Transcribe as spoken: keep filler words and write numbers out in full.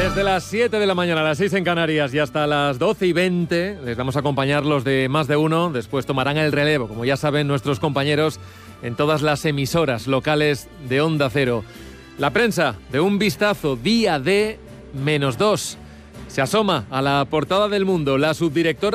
Desde las siete de la mañana a las seis en Canarias y hasta las doce y veinte les vamos a acompañar los de Más de Uno. Después tomarán el relevo, como ya saben nuestros compañeros, en todas las emisoras locales de Onda Cero. La prensa, de un vistazo, día de menos dos. Se asoma a la portada del Mundo la subdirectora